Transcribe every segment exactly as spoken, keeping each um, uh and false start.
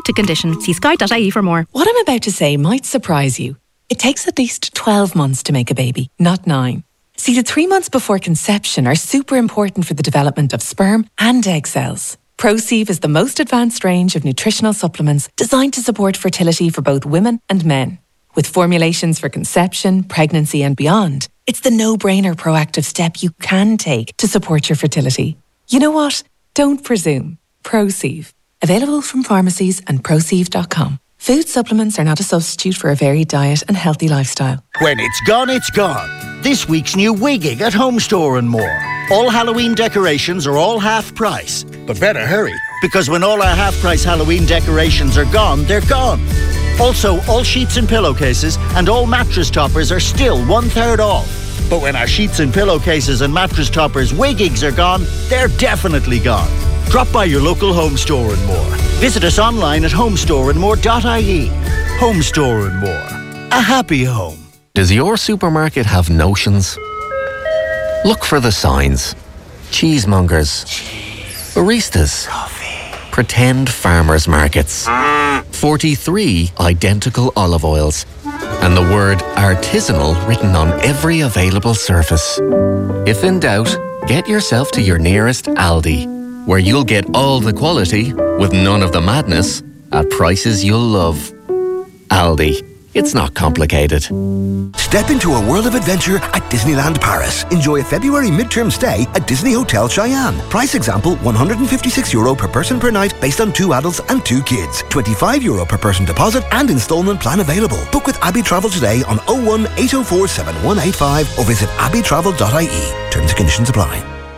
to condition. See sky dot I E for more. What I'm about to say might surprise you. It takes at least twelve months to make a baby, not nine. See, the three months before conception are super important for the development of sperm and egg cells. ProSieve is the most advanced range of nutritional supplements designed to support fertility for both women and men. With formulations for conception, pregnancy and beyond, it's the no-brainer proactive step you can take to support your fertility. You know what? Don't presume. ProSieve. Available from pharmacies and prosieve dot com. Food supplements are not a substitute for a varied diet and healthy lifestyle. When it's gone, it's gone. This week's new Wigging at Home Store and more. All Halloween decorations are all half price. But better hurry, because when all our half price Halloween decorations are gone, they're gone. Also, all sheets and pillowcases and all mattress toppers are still one third off. But when our sheets and pillowcases and mattress toppers Wiggings are gone, they're definitely gone. Drop by your local Home Store and More. Visit us online at homestore and more dot I E. Home Store and More. A happy home. Does your supermarket have notions? Look for the signs. Cheesemongers. Baristas. Coffee. Pretend farmers markets. forty-three identical olive oils. And the word artisanal written on every available surface. If in doubt, get yourself to your nearest Aldi, where you'll get all the quality with none of the madness at prices you'll love. Aldi. It's not complicated. Step into a world of adventure at Disneyland Paris. Enjoy a February midterm stay at Disney Hotel Cheyenne. Price example, one hundred fifty-six euro per person per night based on two adults and two kids. twenty-five euro per person deposit and instalment plan available. Book with Abbey Travel today on oh one, eight oh four, seven one eight five or visit abbey travel dot I E. Terms and conditions apply.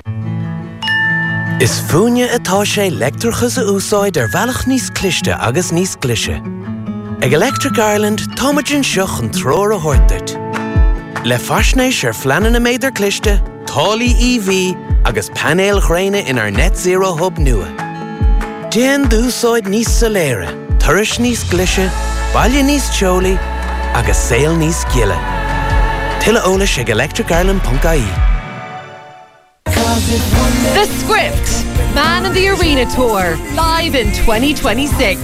Is fúine atá sé leictreachas a úsáid ar bhealach níos cliste agus níos glise. Ag Electric Ireland, táimeann seach an tróir a thuirteart. Le faisnéis ar fleanan na méidir cliste, tálaí E V agus panéil chréine in our net zero hub nua. Déan dúsáid níos soléire, turais níos glise, baile níos teolaí agus saol níos giile. Tuilleadh eolais ag electric ireland dot I E. The Script, Man in the Arena Tour, live in twenty twenty-six.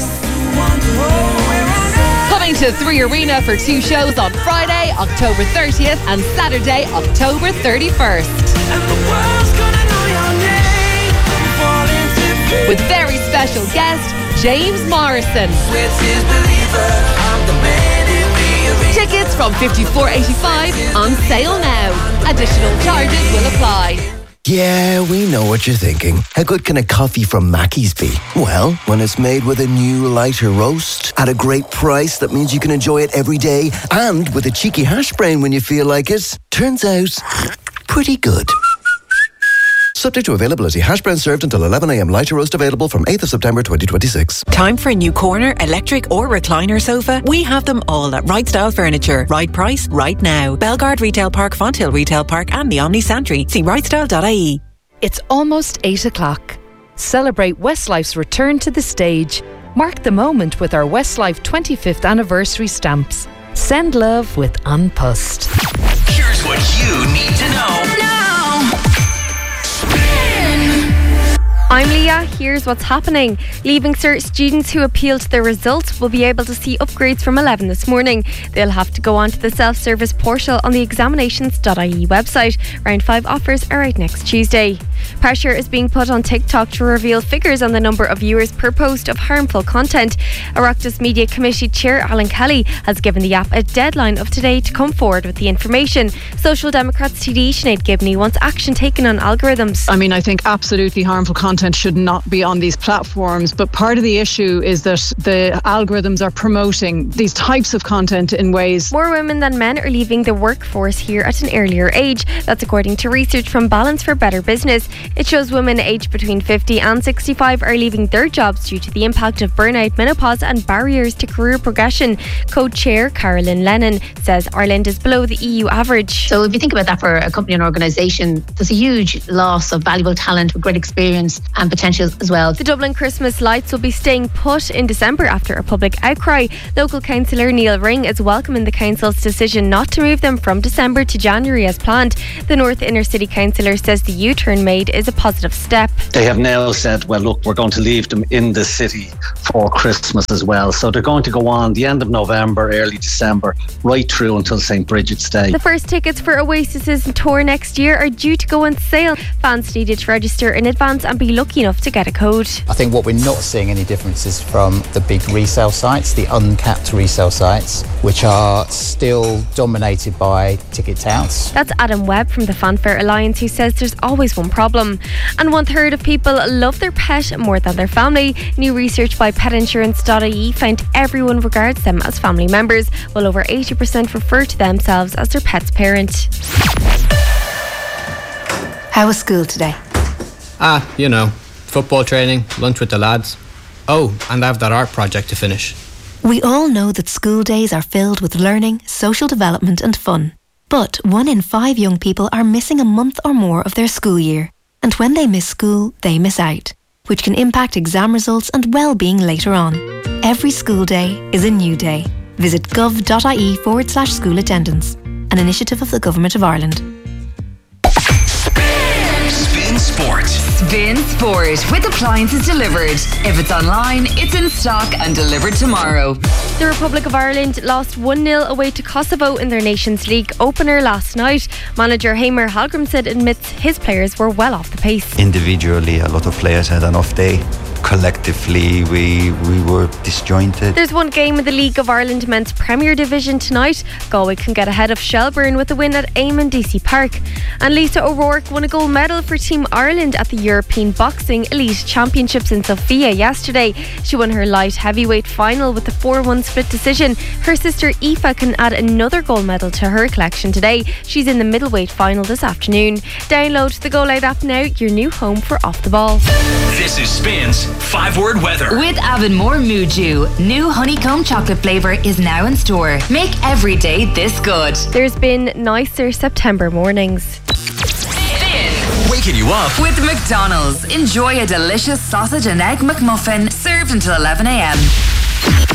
Coming to Three Arena for two shows on Friday, October thirtieth and Saturday, October thirty-first. With very special guest, James Morrison. Tickets from fifty-four eighty-five on sale now. Additional charges will apply. Yeah, we know what you're thinking. How good can a coffee from Mackey's be? Well, when it's made with a new lighter roast at a great price that means you can enjoy it every day and with a cheeky hash brown when you feel like it, turns out pretty good. Subject to availability. Hash brown served until eleven a.m. Lighter roast available from eighth of September twenty twenty-six. Time for a new corner, electric or recliner sofa? We have them all at Right Style Furniture. Right price, right now. Belgard Retail Park, Fonthill Retail Park and the Omni Santry. See right style dot I E. It's almost eight o'clock. Celebrate Westlife's return to the stage. Mark the moment with our Westlife twenty-fifth anniversary stamps. Send love with An Post. Here's what you need to know now. I'm Leah. Here's what's happening. Leaving Cert students who appealed their results will be able to see upgrades from eleven this morning. They'll have to go onto the self-service portal on the examinations dot I E website. Round five offers are out next Tuesday. Pressure is being put on TikTok to reveal figures on the number of viewers per post of harmful content. Oireachtas Media Committee Chair Alan Kelly has given the app a deadline of today to come forward with the information. Social Democrats T D Sinead Gibney wants action taken on algorithms. I mean, I think absolutely harmful content should not be on these platforms, but part of the issue is that the algorithms are promoting these types of content in ways. More women than men are leaving the workforce here at an earlier age. That's according to research from Balance for Better Business. It shows women aged between fifty and sixty-five are leaving their jobs due to the impact of burnout, menopause and barriers to career progression. Co-chair Carolyn Lennon says Ireland is below the E U average. So if you think about that for a company and organisation, there's a huge loss of valuable talent with great experience and potential as well. The Dublin Christmas lights will be staying put in December after a public outcry. Local councillor Neil Ring is welcoming the council's decision not to move them from December to January as planned. The North Inner City councillor says the U-turn made made is a positive step. They have now said, well, look, we're going to leave them in the city for Christmas as well. So they're going to go on the end of November, early December, right through until Saint Bridget's Day. The first tickets for Oasis's tour next year are due to go on sale. Fans needed to register in advance and be lucky enough to get a code. I think what we're not seeing any differences from the big resale sites, the uncapped resale sites, which are still dominated by ticket touts. That's Adam Webb from the Fanfare Alliance, who says there's always one problem. And one third of people love their pet more than their family. New research by pet insurance dot I E found everyone regards them as family members, while over eighty percent refer to themselves as their pet's parent. How was school today? Ah, you know, football training, lunch with the lads. Oh, and I have that art project to finish. We all know that school days are filled with learning, social development and fun. But one in five young people are missing a month or more of their school year. And when they miss school, they miss out, which can impact exam results and well-being later on. Every school day is a new day. Visit gov.ie forward slash school attendance, an initiative of the Government of Ireland. Spin Sport. Spin Sport with appliances delivered. If it's online, it's in stock and delivered tomorrow. The Republic of Ireland lost one nil away to Kosovo in their Nations League opener last night. Manager Heimir Hallgrímsson admits his players were well off the pace. Individually, a lot of players had an off day. Collectively, we we were disjointed. There's one game in the League of Ireland Men's Premier Division tonight. Galway can get ahead of Shelburne with a win at Eamon D C Park. And Lisa O'Rourke won a gold medal for Team Ireland at the European Boxing Elite Championships in Sofia yesterday. She won her light heavyweight final with a four one split decision. Her sister Aoife can add another gold medal to her collection today. She's in the middleweight final this afternoon. Download the Go Loud app now, your new home for Off the Ball. This is Spins Five Word Weather. With Avonmore Muju, new honeycomb chocolate flavour is now in store. Make every day this good. There's been nicer September mornings. Waking you up with McDonald's. Enjoy a delicious sausage and egg McMuffin served until eleven a m.